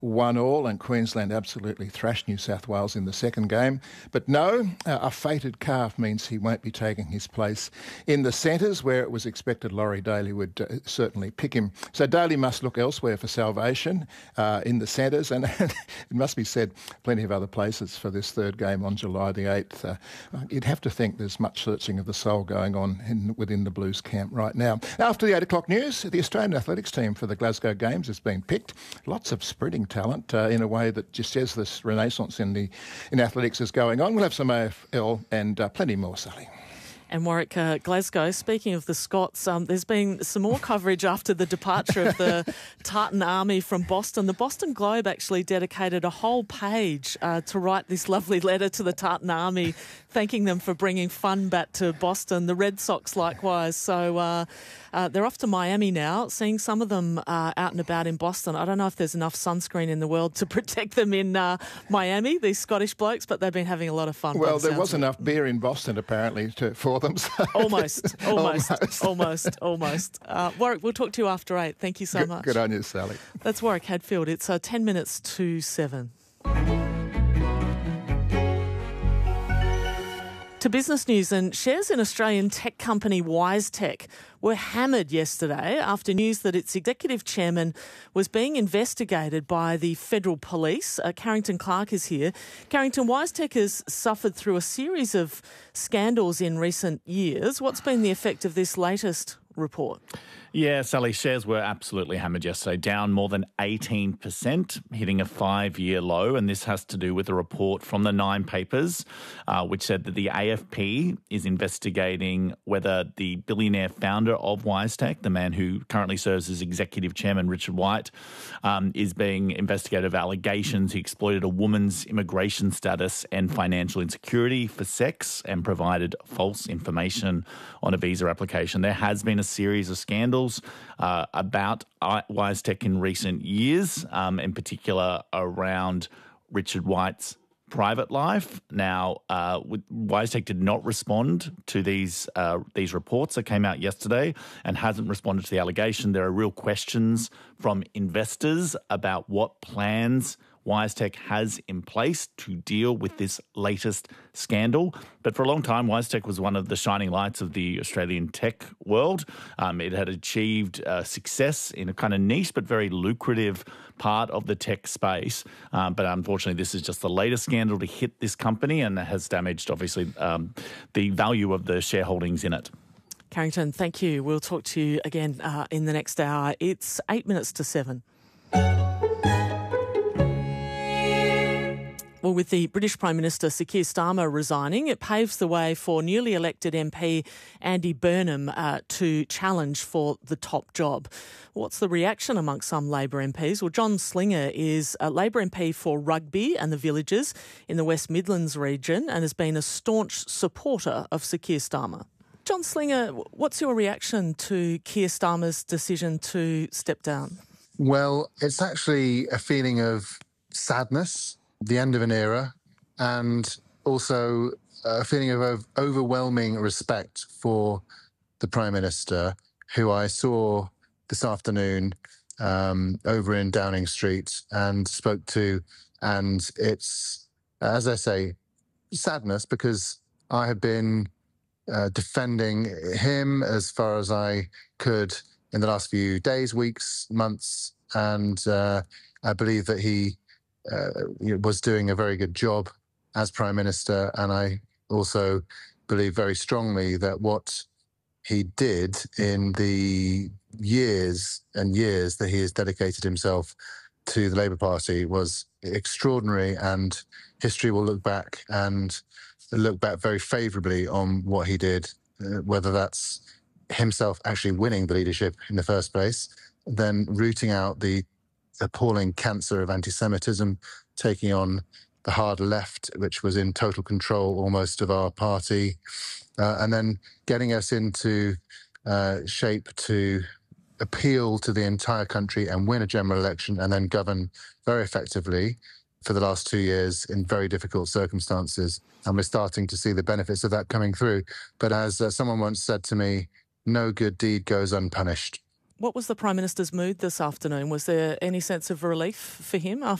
1-1, and Queensland absolutely thrashed New South Wales in the second game. But no, a fated calf means he won't be taking his place in the centres, where it was expected Laurie Daly would certainly pick him. So Daly must look elsewhere for salvation in the centres, and it must be said, plenty of other places for this third game on July the 8th. You'd have to think there's much searching of the soul going on within the Blues camp right now. After the 8 o'clock news, the Australian athletics team for the Glasgow Games has been picked. Lots of sprinting talent in a way that just says this renaissance in athletics is going on. We'll have some AFL and plenty more, Sally. And Warwick, Glasgow, speaking of the Scots, there's been some more coverage after the departure of the Tartan Army from Boston. The Boston Globe actually dedicated a whole page to write this lovely letter to the Tartan Army, thanking them for bringing fun back to Boston. The Red Sox likewise. So they're off to Miami now, seeing some of them out and about in Boston. I don't know if there's enough sunscreen in the world to protect them in Miami, these Scottish blokes, but they've been having a lot of fun. Well, there was enough beer in Boston, apparently, for them. So. Almost. Warwick, we'll talk to you after 8. Thank you so much. Good on you, Sally. That's Warwick Hadfield. It's 10 minutes to 7. To business news, and shares in Australian tech company WiseTech were hammered yesterday after news that its executive chairman was being investigated by the Federal Police. Carrington Clark is here. Carrington, WiseTech has suffered through a series of scandals in recent years. What's been the effect of this latest report? Yeah, Sally, shares were absolutely hammered yesterday, down more than 18%, hitting a 5-year low. And this has to do with a report from the Nine Papers, which said that the AFP is investigating whether the billionaire founder of WiseTech, the man who currently serves as executive chairman, Richard White, is being investigated of allegations he exploited a woman's immigration status and financial insecurity for sex and provided false information on a visa application. There has been a series of scandals about WiseTech in recent years, in particular around Richard White's private life. Now, WiseTech did not respond to these reports that came out yesterday and hasn't responded to the allegation. There are real questions from investors about what plans WiseTech has in place to deal with this latest scandal. But for a long time, WiseTech was one of the shining lights of the Australian tech world. It had achieved success in a kind of niche but very lucrative part of the tech space. But unfortunately, this is just the latest scandal to hit this company and has damaged, obviously, the value of the shareholdings in it. Carrington, thank you. We'll talk to you again in the next hour. It's 8 minutes to 7. Well, with the British Prime Minister Sir Keir Starmer resigning, it paves the way for newly elected MP Andy Burnham to challenge for the top job. What's the reaction amongst some Labor MPs? Well, John Slinger is a Labor MP for Rugby and the Villages in the West Midlands region and has been a staunch supporter of Sir Keir Starmer. John Slinger, what's your reaction to Keir Starmer's decision to step down? Well, it's actually a feeling of sadness, the end of an era, and also a feeling of overwhelming respect for the Prime Minister, who I saw this afternoon over in Downing Street and spoke to. And it's, as I say, sadness, because I have been defending him as far as I could in the last few days, weeks, months, and I believe that he was doing a very good job as Prime Minister, and I also believe very strongly that what he did in the years and years that he has dedicated himself to the Labour Party was extraordinary, and history will look back very favourably on what he did, whether that's himself actually winning the leadership in the first place, then rooting out the appalling cancer of anti-Semitism, taking on the hard left, which was in total control almost of our party, and then getting us into shape to appeal to the entire country and win a general election and then govern very effectively for the last 2 years in very difficult circumstances. And we're starting to see the benefits of that coming through. But as someone once said to me, no good deed goes unpunished. What was the Prime Minister's mood this afternoon? Was there any sense of relief for him